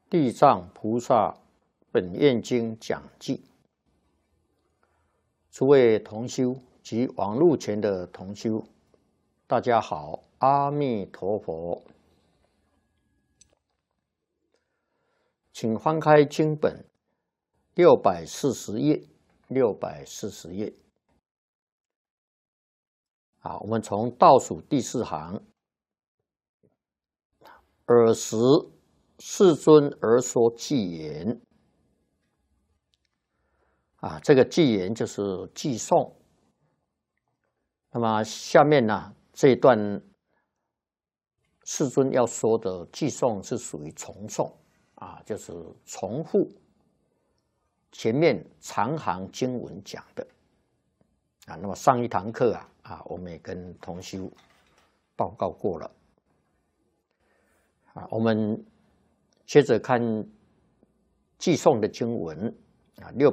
地藏菩萨本愿经讲记，诸位同修及网络前的同修，大家好，阿弥陀佛。请翻开经本640页，640页。我们从倒数第4行，尔时世尊而说偈言。这个偈言就是偈颂。那么下面呢，这一段世尊要说的偈颂是属于重颂，就是重复前面长行经文讲的。那么上一堂课我们也跟同修报告过了。我们接着看偈颂的经文